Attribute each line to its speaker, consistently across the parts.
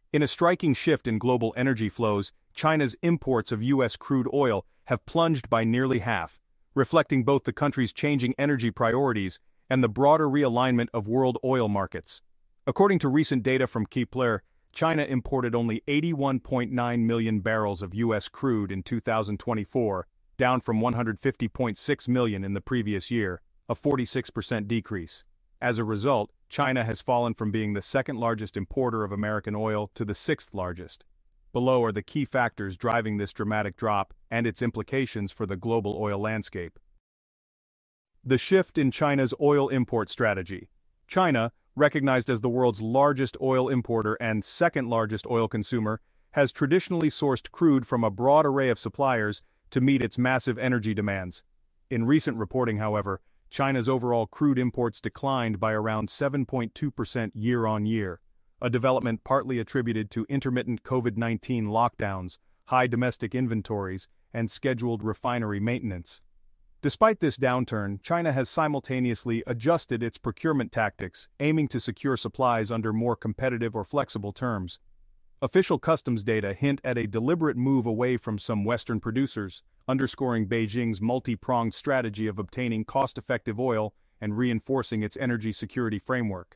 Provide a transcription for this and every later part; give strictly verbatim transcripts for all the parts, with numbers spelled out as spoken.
Speaker 1: In a striking shift in global energy flows, China's imports of U S crude oil have plunged by nearly half, reflecting both the country's changing energy priorities and the broader realignment of world oil markets. According to recent data from Kepler, China imported only eighty-one point nine million barrels of U S crude in two thousand twenty-four, down from one hundred fifty point six million in the previous year, a forty-six percent decrease. As a result, China has fallen from being the second largest importer of American oil to the sixth largest. Below are the key factors driving this dramatic drop and its implications for the global oil landscape. The shift in China's oil import strategy. China, recognized as the world's largest oil importer and second largest oil consumer, has traditionally sourced crude from a broad array of suppliers to meet its massive energy demands. In recent reporting, however, China's overall crude imports declined by around seven point two percent year-on-year, a development partly attributed to intermittent COVID nineteen lockdowns, high domestic inventories, and scheduled refinery maintenance. Despite this downturn, China has simultaneously adjusted its procurement tactics, aiming to secure supplies under more competitive or flexible terms. Official customs data hint at a deliberate move away from some Western producers, underscoring Beijing's multi-pronged strategy of obtaining cost-effective oil and reinforcing its energy security framework.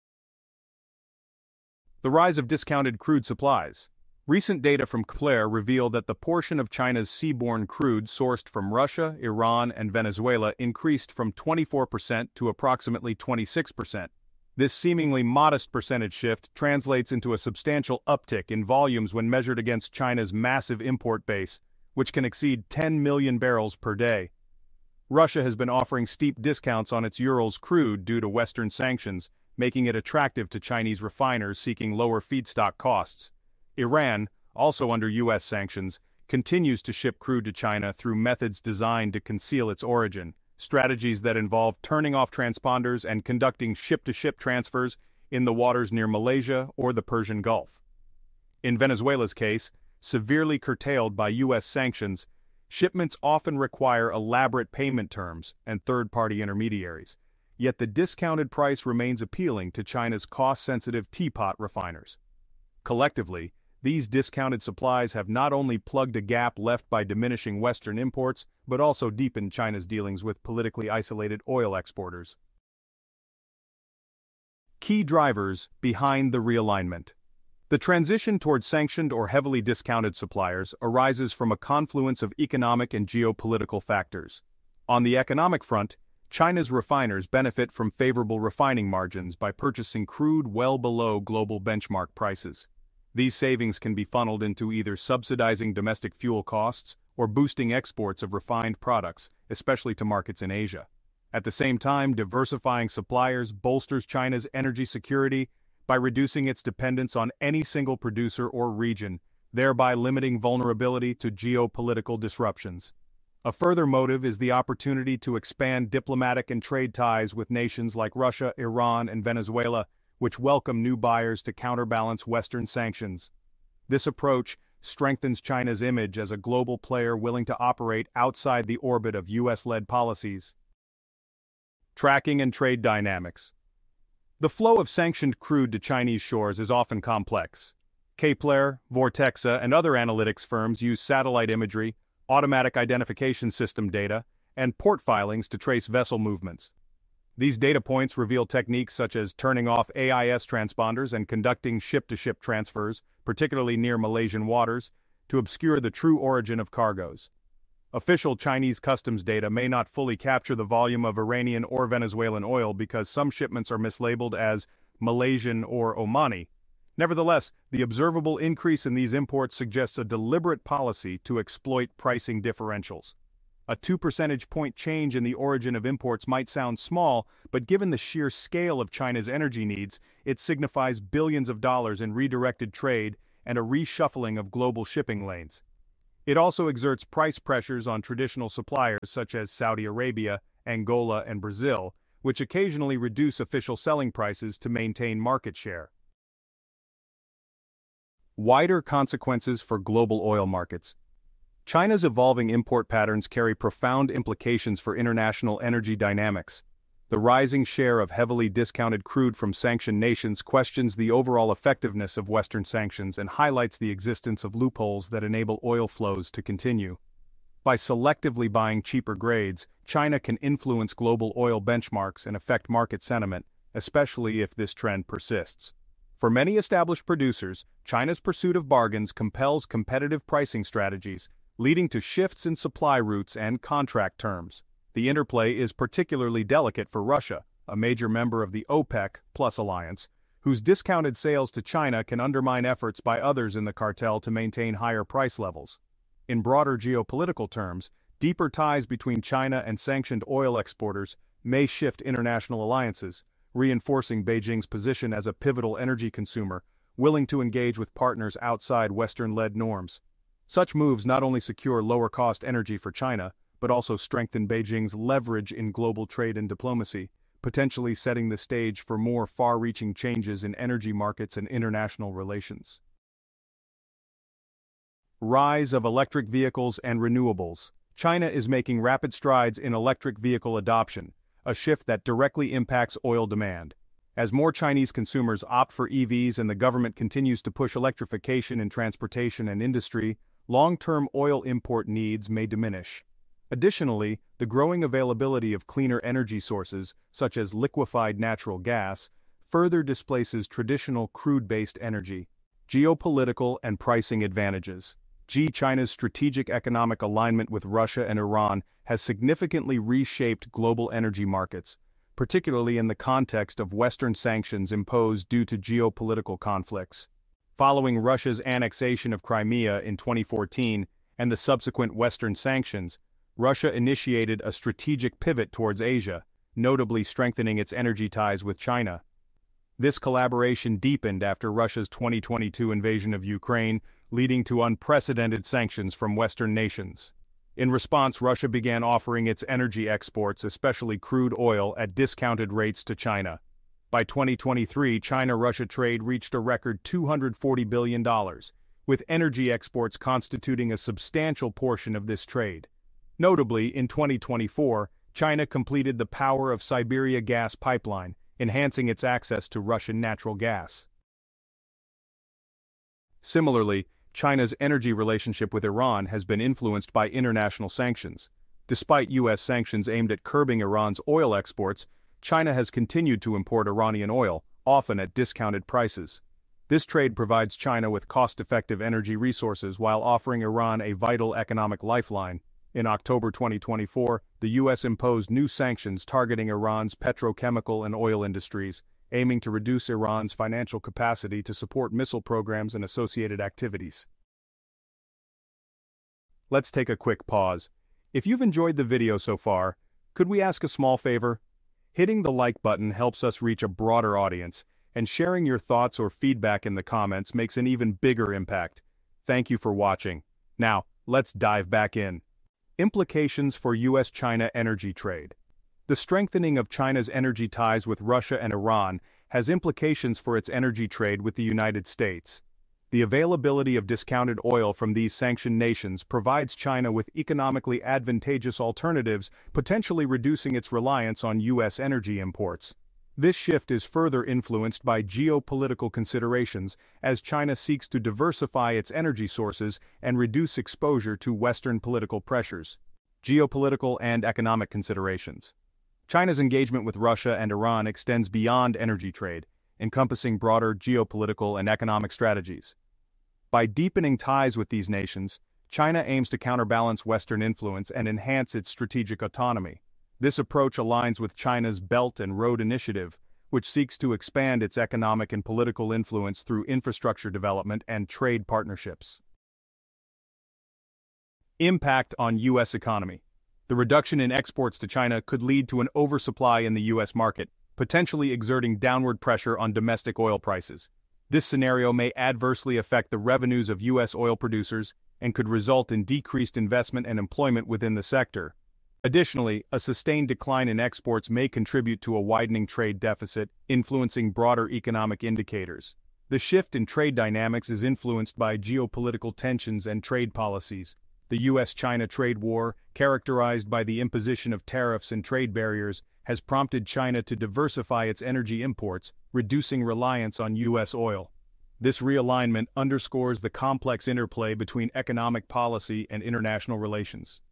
Speaker 1: The rise of discounted crude supplies. Recent data from Kepler reveal that the portion of China's seaborne crude sourced from Russia, Iran, and Venezuela increased from twenty-four percent to approximately twenty-six percent. This seemingly modest percentage shift translates into a substantial uptick in volumes when measured against China's massive import base, which can exceed ten million barrels per day. Russia has been offering steep discounts on its Urals crude due to Western sanctions, making it attractive to Chinese refiners seeking lower feedstock costs. Iran, also under U S sanctions, continues to ship crude to China through methods designed to conceal its origin, strategies that involve turning off transponders and conducting ship-to-ship transfers in the waters near Malaysia or the Persian Gulf. In Venezuela's case, severely curtailed by U S sanctions, shipments often require elaborate payment terms and third-party intermediaries, yet the discounted price remains appealing to China's cost-sensitive teapot refiners. Collectively, these discounted supplies have not only plugged a gap left by diminishing Western imports, but also deepened China's dealings with politically isolated oil exporters. Key drivers behind the realignment. The transition toward sanctioned or heavily discounted suppliers arises from a confluence of economic and geopolitical factors. On the economic front, China's refiners benefit from favorable refining margins by purchasing crude well below global benchmark prices. These savings can be funneled into either subsidizing domestic fuel costs or boosting exports of refined products, especially to markets in Asia. At the same time, diversifying suppliers bolsters China's energy security by reducing its dependence on any single producer or region, thereby limiting vulnerability to geopolitical disruptions. A further motive is the opportunity to expand diplomatic and trade ties with nations like Russia, Iran, and Venezuela, which welcome new buyers to counterbalance Western sanctions. This approach strengthens China's image as a global player willing to operate outside the orbit of U S-led policies. Tracking and trade dynamics. The flow of sanctioned crude to Chinese shores is often complex. Kepler, Vortexa, and other analytics firms use satellite imagery, automatic identification system data, and port filings to trace vessel movements. These data points reveal techniques such as turning off A I S transponders and conducting ship-to-ship transfers, particularly near Malaysian waters, to obscure the true origin of cargoes. Official Chinese customs data may not fully capture the volume of Iranian or Venezuelan oil because some shipments are mislabeled as Malaysian or Omani. Nevertheless, the observable increase in these imports suggests a deliberate policy to exploit pricing differentials. A two percentage point change in the origin of imports might sound small, but given the sheer scale of China's energy needs, it signifies billions of dollars in redirected trade and a reshuffling of global shipping lanes. It also exerts price pressures on traditional suppliers such as Saudi Arabia, Angola, and Brazil, which occasionally reduce official selling prices to maintain market share. Wider consequences for global oil markets. China's evolving import patterns carry profound implications for international energy dynamics. The rising share of heavily discounted crude from sanctioned nations questions the overall effectiveness of Western sanctions and highlights the existence of loopholes that enable oil flows to continue. By selectively buying cheaper grades, China can influence global oil benchmarks and affect market sentiment, especially if this trend persists. For many established producers, China's pursuit of bargains compels competitive pricing strategies, leading to shifts in supply routes and contract terms. The interplay is particularly delicate for Russia, a major member of the OPEC Plus alliance, whose discounted sales to China can undermine efforts by others in the cartel to maintain higher price levels. In broader geopolitical terms, deeper ties between China and sanctioned oil exporters may shift international alliances, reinforcing Beijing's position as a pivotal energy consumer, willing to engage with partners outside Western-led norms. Such moves not only secure lower-cost energy for China, but also strengthen Beijing's leverage in global trade and diplomacy, potentially setting the stage for more far-reaching changes in energy markets and international relations. Rise of electric vehicles and renewables. China is making rapid strides in electric vehicle adoption, a shift that directly impacts oil demand. As more Chinese consumers opt for E Vs and the government continues to push electrification in transportation and industry, long-term oil import needs may diminish. Additionally, the growing availability of cleaner energy sources, such as liquefied natural gas, further displaces traditional crude-based energy. Geopolitical and pricing advantages. G. China's strategic economic alignment with Russia and Iran has significantly reshaped global energy markets, particularly in the context of Western sanctions imposed due to geopolitical conflicts. Following Russia's annexation of Crimea in twenty fourteen and the subsequent Western sanctions, Russia initiated a strategic pivot towards Asia, notably strengthening its energy ties with China. This collaboration deepened after Russia's twenty twenty-two invasion of Ukraine, leading to unprecedented sanctions from Western nations. In response, Russia began offering its energy exports, especially crude oil, at discounted rates to China. By twenty twenty-three, China-Russia trade reached a record two hundred forty billion dollars, with energy exports constituting a substantial portion of this trade. Notably, in twenty twenty-four, China completed the Power of Siberia gas pipeline, enhancing its access to Russian natural gas. Similarly, China's energy relationship with Iran has been influenced by international sanctions. Despite U S sanctions aimed at curbing Iran's oil exports, China has continued to import Iranian oil, often at discounted prices. This trade provides China with cost-effective energy resources while offering Iran a vital economic lifeline. In October twenty twenty-four, the U S imposed new sanctions targeting Iran's petrochemical and oil industries, aiming to reduce Iran's financial capacity to support missile programs and associated activities. Let's take a quick pause. If you've enjoyed the video so far, could we ask a small favor? Hitting the like button helps us reach a broader audience, and sharing your thoughts or feedback in the comments makes an even bigger impact. Thank you for watching. Now, let's dive back in. Implications for U S China energy trade. The strengthening of China's energy ties with Russia and Iran has implications for its energy trade with the United States. The availability of discounted oil from these sanctioned nations provides China with economically advantageous alternatives, potentially reducing its reliance on U S energy imports. This shift is further influenced by geopolitical considerations as China seeks to diversify its energy sources and reduce exposure to Western political pressures. Geopolitical and economic considerations. China's engagement with Russia and Iran extends beyond energy trade, encompassing broader geopolitical and economic strategies. By deepening ties with these nations, China aims to counterbalance Western influence and enhance its strategic autonomy. This approach aligns with China's Belt and Road Initiative, which seeks to expand its economic and political influence through infrastructure development and trade partnerships. Impact on U S economy. The reduction in exports to China could lead to an oversupply in the U S market, potentially exerting downward pressure on domestic oil prices. This scenario may adversely affect the revenues of U S oil producers and could result in decreased investment and employment within the sector. Additionally, a sustained decline in exports may contribute to a widening trade deficit, influencing broader economic indicators. The shift in trade dynamics is influenced by geopolitical tensions and trade policies. The U S China trade war, characterized by the imposition of tariffs and trade barriers, has prompted China to diversify its energy imports, reducing reliance on U S oil. This realignment underscores the complex interplay between economic policy and international relations.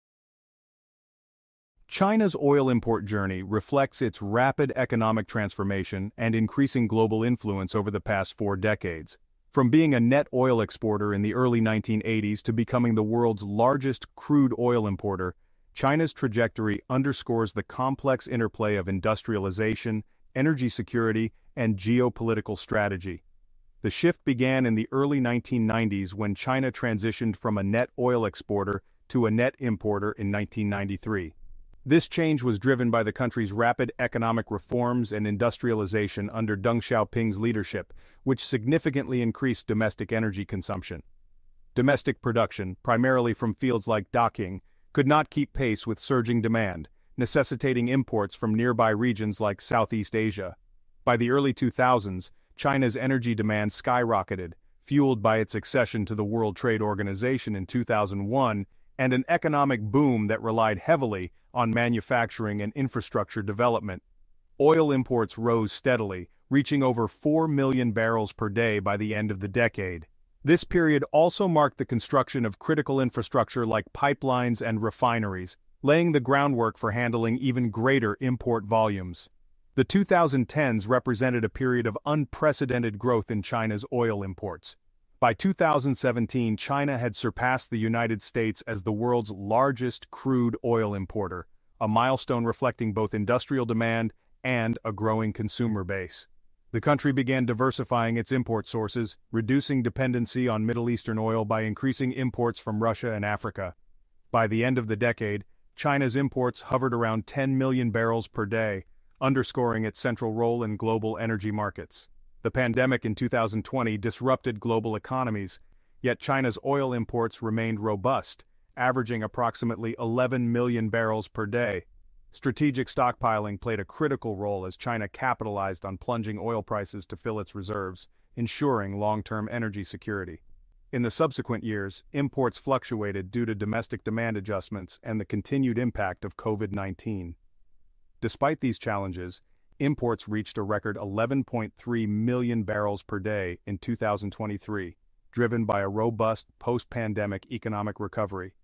Speaker 1: China's oil import journey reflects its rapid economic transformation and increasing global influence over the past four decades. From being a net oil exporter in the early nineteen eighties to becoming the world's largest crude oil importer, China's trajectory underscores the complex interplay of industrialization, energy security, and geopolitical strategy. The shift began in the early nineteen nineties when China transitioned from a net oil exporter to a net importer in nineteen ninety-three. This change was driven by the country's rapid economic reforms and industrialization under Deng Xiaoping's leadership, which significantly increased domestic energy consumption. Domestic production, primarily from fields like Daqing, could not keep pace with surging demand, necessitating imports from nearby regions like Southeast Asia. By the early two thousands, China's energy demand skyrocketed, fueled by its accession to the World Trade Organization in two thousand one and an economic boom that relied heavily on manufacturing and infrastructure development. Oil imports rose steadily, reaching over four million barrels per day by the end of the decade. This period also marked the construction of critical infrastructure like pipelines and refineries, laying the groundwork for handling even greater import volumes. The twenty tens represented a period of unprecedented growth in China's oil imports. By two thousand seventeen, China had surpassed the United States as the world's largest crude oil importer, a milestone reflecting both industrial demand and a growing consumer base. The country began diversifying its import sources, reducing dependency on Middle Eastern oil by increasing imports from Russia and Africa. By the end of the decade, China's imports hovered around ten million barrels per day, underscoring its central role in global energy markets. The pandemic in two thousand twenty disrupted global economies, yet China's oil imports remained robust, averaging approximately eleven million barrels per day. Strategic stockpiling played a critical role as China capitalized on plunging oil prices to fill its reserves, ensuring long-term energy security. In the subsequent years, imports fluctuated due to domestic demand adjustments and the continued impact of COVID nineteen. Despite these challenges, imports reached a record eleven point three million barrels per day in two thousand twenty-three, driven by a robust post-pandemic economic recovery.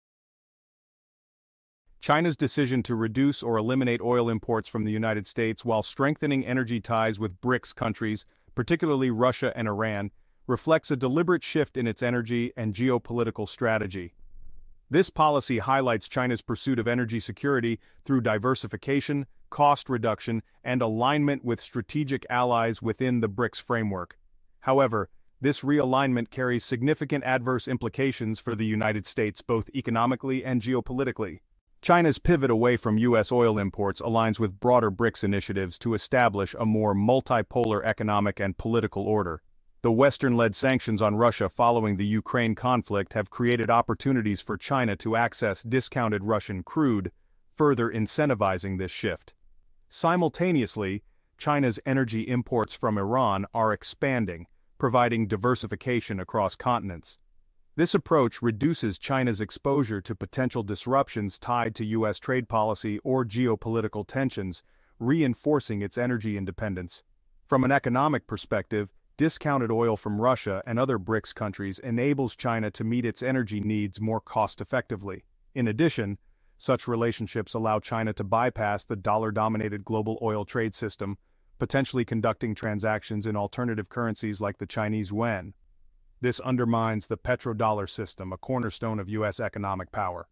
Speaker 1: China's decision to reduce or eliminate oil imports from the United States while strengthening energy ties with BRICS countries, particularly Russia and Iran, reflects a deliberate shift in its energy and geopolitical strategy. This policy highlights China's pursuit of energy security through diversification, cost reduction, and alignment with strategic allies within the BRICS framework. However, this realignment carries significant adverse implications for the United States both economically and geopolitically. China's pivot away from U S oil imports aligns with broader BRICS initiatives to establish a more multipolar economic and political order. The Western-led sanctions on Russia following the Ukraine conflict have created opportunities for China to access discounted Russian crude, further incentivizing this shift. Simultaneously, China's energy imports from Iran are expanding, providing diversification across continents. This approach reduces China's exposure to potential disruptions tied to U S trade policy or geopolitical tensions, reinforcing its energy independence. From an economic perspective, discounted oil from Russia and other BRICS countries enables China to meet its energy needs more cost-effectively. In addition, such relationships allow China to bypass the dollar-dominated global oil trade system, potentially conducting transactions in alternative currencies like the Chinese yuan. This undermines the petrodollar system, a cornerstone of U S economic power.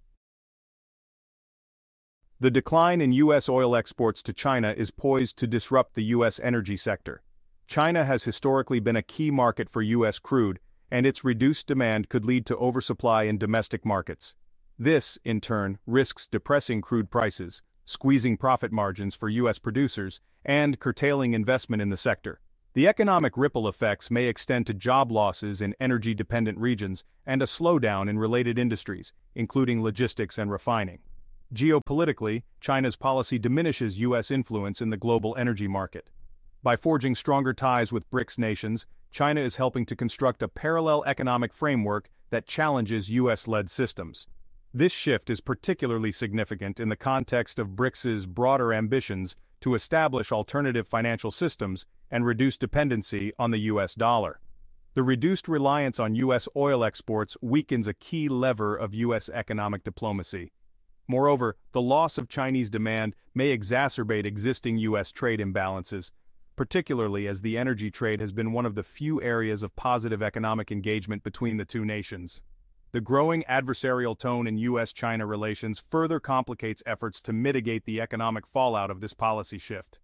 Speaker 1: The decline in U S oil exports to China is poised to disrupt the U S energy sector. China has historically been a key market for U S crude, and its reduced demand could lead to oversupply in domestic markets. This, in turn, risks depressing crude prices, squeezing profit margins for U S producers, and curtailing investment in the sector. The economic ripple effects may extend to job losses in energy-dependent regions and a slowdown in related industries, including logistics and refining. Geopolitically, China's policy diminishes U S influence in the global energy market. By forging stronger ties with BRICS nations, China is helping to construct a parallel economic framework that challenges U S-led systems. This shift is particularly significant in the context of BRICS's broader ambitions to establish alternative financial systems and reduce dependency on the U S dollar. The reduced reliance on U S oil exports weakens a key lever of U S economic diplomacy. Moreover, the loss of Chinese demand may exacerbate existing U S trade imbalances, particularly as the energy trade has been one of the few areas of positive economic engagement between the two nations. The growing adversarial tone in U S China relations further complicates efforts to mitigate the economic fallout of this policy shift.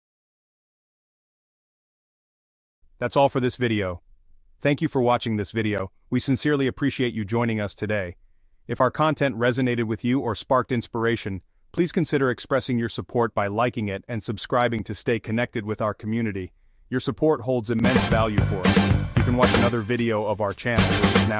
Speaker 1: That's all for this video. Thank you for watching this video. We sincerely appreciate you joining us today. If our content resonated with you or sparked inspiration, please consider expressing your support by liking it and subscribing to stay connected with our community. Your support holds immense value for us. You can watch another video of our channel, which is now